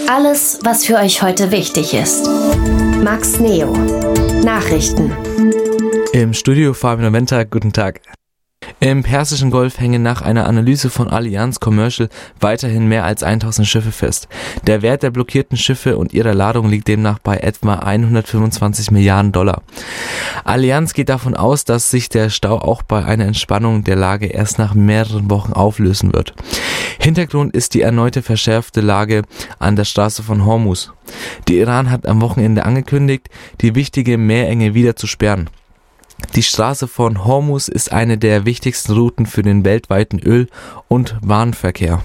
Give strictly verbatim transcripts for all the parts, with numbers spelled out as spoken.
Alles, was für euch heute wichtig ist. Max Neo. Nachrichten. Im Studio Fabian Noventa, guten Tag. Im Persischen Golf hängen nach einer Analyse von Allianz Commercial weiterhin mehr als tausend Schiffe fest. Der Wert der blockierten Schiffe und ihrer Ladung liegt demnach bei etwa hundertfünfundzwanzig Milliarden Dollar. Allianz geht davon aus, dass sich der Stau auch bei einer Entspannung der Lage erst nach mehreren Wochen auflösen wird. Hintergrund ist die erneute verschärfte Lage an der Straße von Hormuz. Der Iran hat am Wochenende angekündigt, die wichtige Meerenge wieder zu sperren. Die Straße von Hormuz ist eine der wichtigsten Routen für den weltweiten Öl- und Warenverkehr.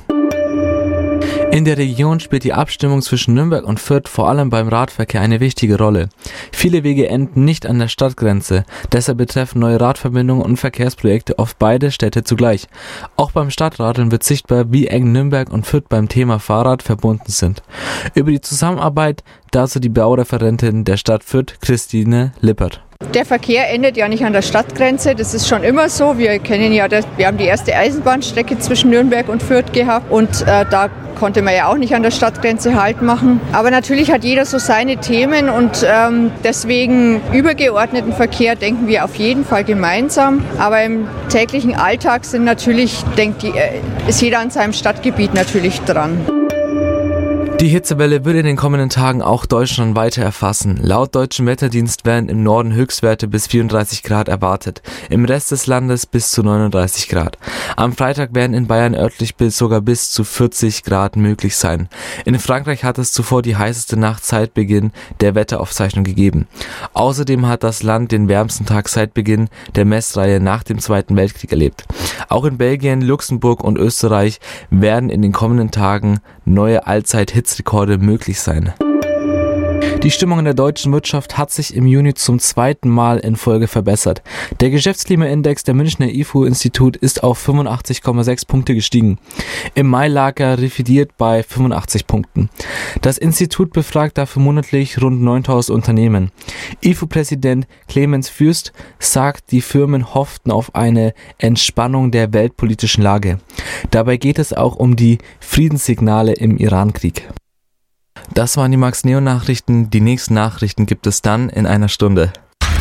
In der Region spielt die Abstimmung zwischen Nürnberg und Fürth vor allem beim Radverkehr eine wichtige Rolle. Viele Wege enden nicht an der Stadtgrenze, deshalb betreffen neue Radverbindungen und Verkehrsprojekte oft beide Städte zugleich. Auch beim Stadtradeln wird sichtbar, wie eng Nürnberg und Fürth beim Thema Fahrrad verbunden sind. Über die Zusammenarbeit dazu die Baureferentin der Stadt Fürth, Christine Lippert. Der Verkehr endet ja nicht an der Stadtgrenze, das ist schon immer so. Wir kennen ja, das, wir haben die erste Eisenbahnstrecke zwischen Nürnberg und Fürth gehabt und äh, da konnte man ja auch nicht an der Stadtgrenze Halt machen. Aber natürlich hat jeder so seine Themen und ähm, deswegen übergeordneten Verkehr denken wir auf jeden Fall gemeinsam. Aber im täglichen Alltag sind natürlich, denkt die, äh, ist jeder an seinem Stadtgebiet natürlich dran. Die Hitzewelle würde in den kommenden Tagen auch Deutschland weiter erfassen. Laut deutschem Wetterdienst werden im Norden Höchstwerte bis vierunddreißig Grad erwartet, im Rest des Landes bis zu neununddreißig Grad. Am Freitag werden in Bayern örtlich bis sogar bis zu vierzig Grad möglich sein. In Frankreich hat es zuvor die heißeste Nacht seit Beginn der Wetteraufzeichnung gegeben. Außerdem hat das Land den wärmsten Tag seit Beginn der Messreihe nach dem Zweiten Weltkrieg erlebt. Auch in Belgien, Luxemburg und Österreich werden in den kommenden Tagen neue Allzeit-Hitzrekorde möglich sein. Die Stimmung in der deutschen Wirtschaft hat sich im Juni zum zweiten Mal in Folge verbessert. Der Geschäftsklimaindex der Münchner I F O-Institut ist auf fünfundachtzig Komma sechs Punkte gestiegen. Im Mai lag er revidiert bei fünfundachtzig Punkten. Das Institut befragt dafür monatlich rund neuntausend Unternehmen. I F O-Präsident Clemens Fürst sagt, die Firmen hofften auf eine Entspannung der weltpolitischen Lage. Dabei geht es auch um die Friedenssignale im Irankrieg. Das waren die Max-Neo-Nachrichten. Die nächsten Nachrichten gibt es dann in einer Stunde.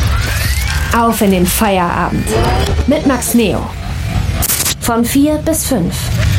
Auf in den Feierabend mit Max Neo. Von vier bis fünf.